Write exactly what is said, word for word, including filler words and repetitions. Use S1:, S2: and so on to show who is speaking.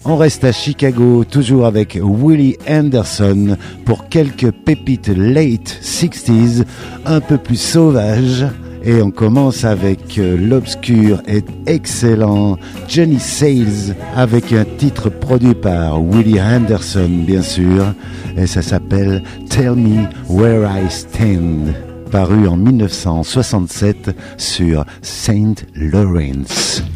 S1: On reste à Chicago, toujours avec Willie Anderson pour quelques pépites late sixties, un peu plus sauvages. Et on commence avec euh, l'obscur et excellent Johnny Sales avec un titre produit par Willie Anderson, bien sûr. Et ça s'appelle Tell Me Where I Stand, paru en dix-neuf cent soixante-sept sur Saint Lawrence.